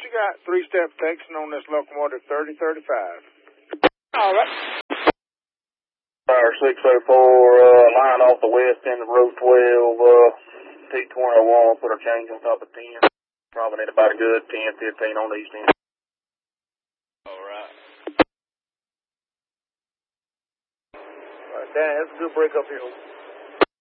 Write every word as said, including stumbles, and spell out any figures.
you got? Three-step protection on this locomotive thirty thirty-five. All right. Fire six oh four, uh, line off the west end of road twelve, uh, T twenty oh one, put our change on top of ten. Probably need about a good ten, fifteen on the east end. All right. All right, Dan, that's a good break up here.